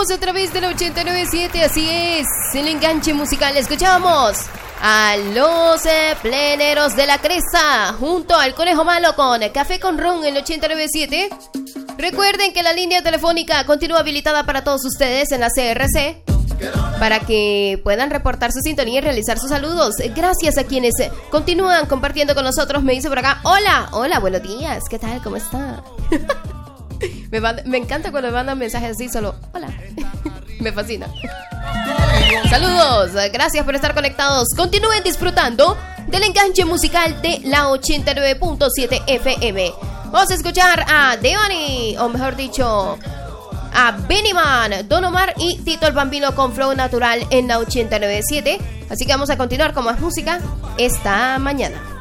continuamos a través de la 89.7, así es, el enganche musical. Escuchamos a los pleneros de la Cresta junto al Conejo Malo con Café con Ron en el 89.7. Recuerden que la línea telefónica continúa habilitada para todos ustedes en la CRC para que puedan reportar su sintonía y realizar sus saludos. Gracias a quienes continúan compartiendo con nosotros. Me dice por acá, hola, buenos días, ¿qué tal? ¿Cómo está? Me encanta cuando me mandan mensajes así, solo hola. Me fascina. Saludos, gracias por estar conectados. Continúen disfrutando del enganche musical de la 89.7 FM. Vamos a escuchar a Deoni, o mejor dicho, a Benny Man, Don Omar y Tito el Bambino con Flow Natural en la 89.7. Así que vamos a continuar con más música esta mañana.